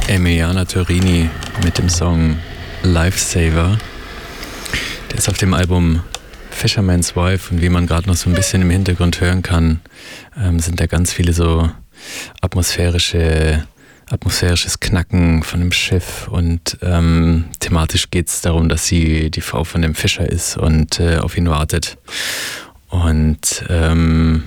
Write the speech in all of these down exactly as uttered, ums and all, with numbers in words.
Emiliana Torini mit dem Song Lifesaver. Der ist auf dem Album Fisherman's Wife, und wie man gerade noch so ein bisschen im Hintergrund hören kann, ähm, sind da ganz viele so atmosphärische, atmosphärisches Knacken von dem Schiff, und ähm, thematisch geht es darum, dass sie die Frau von dem Fischer ist und äh, auf ihn wartet. Und ähm,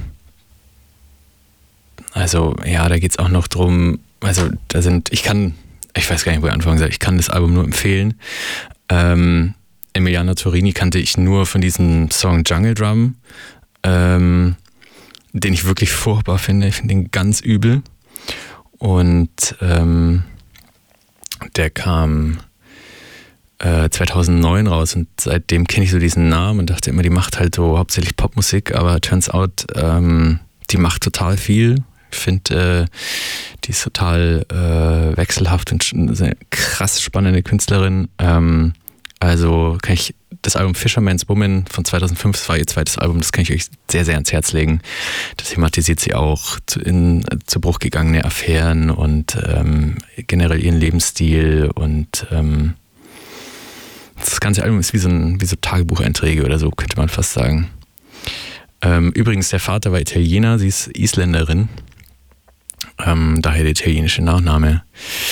also ja, da geht es auch noch drum, also da sind, ich kann, ich weiß gar nicht, wo ich anfangen soll, ich kann das Album nur empfehlen. Ähm, Emiliana Torini kannte ich nur von diesem Song Jungle Drum, ähm, den ich wirklich furchtbar finde. Ich finde den ganz übel. Und ähm, der kam äh, zweitausendneun raus, und seitdem kenne ich so diesen Namen und dachte immer, die macht halt so hauptsächlich Popmusik, aber turns out, ähm, die macht total viel. Ich finde, äh, die ist total äh, wechselhaft und eine krass spannende Künstlerin. Ähm, Also kann ich das Album Fisherman's Woman von zweitausendfünf, das war ihr zweites Album, das kann ich euch sehr, sehr ans Herz legen. Das thematisiert sie auch in zu Bruch gegangene Affären und ähm, generell ihren Lebensstil, und ähm, das ganze Album ist wie so, ein, wie so Tagebucheinträge oder so, könnte man fast sagen. Ähm, übrigens, der Vater war Italiener, sie ist Isländerin, ähm, daher der italienische Nachname.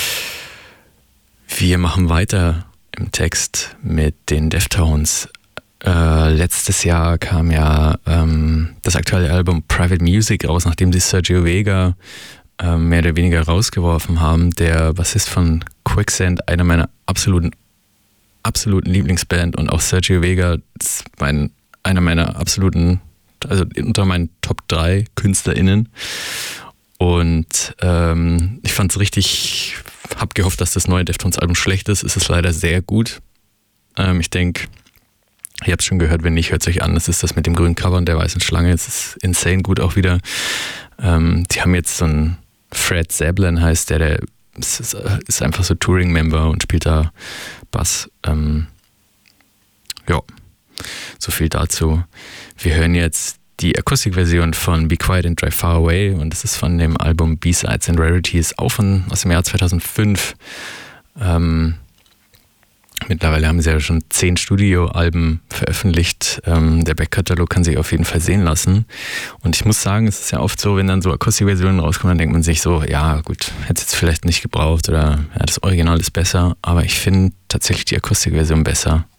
Wir machen weiter im Text mit den Deftones. Äh, letztes Jahr kam ja ähm, das aktuelle Album Private Music raus, nachdem sie Sergio Vega äh, mehr oder weniger rausgeworfen haben. Der Bassist von Quicksand, einer meiner absoluten, absoluten Lieblingsband, und auch Sergio Vega ist mein, einer meiner absoluten, also unter meinen Top drei KünstlerInnen. Und ähm, ich fand es richtig, hab gehofft, dass das neue Deftones-Album schlecht ist. Es ist leider sehr gut. Ähm, ich denke, ihr habt es schon gehört, wenn nicht, hört es euch an. Das ist das mit dem grünen Cover und der weißen Schlange. Es ist insane gut auch wieder. Ähm, die haben jetzt so einen Fred Zablin, heißt der, der ist, ist einfach so Touring-Member und spielt da Bass. Ähm, ja, so viel dazu. Wir hören jetzt die Akustikversion von Be Quiet and Drive Far Away, und das ist von dem Album B-Sides and Rarities, auch von, aus dem Jahr zweitausendfünf. Ähm, mittlerweile haben sie ja schon zehn Studioalben veröffentlicht. Ähm, der Backkatalog kann sich auf jeden Fall sehen lassen. Und ich muss sagen, es ist ja oft so, wenn dann so Akustikversionen rauskommen, dann denkt man sich so, ja gut, hätte es jetzt vielleicht nicht gebraucht, oder ja, das Original ist besser, aber ich finde tatsächlich die Akustikversion besser.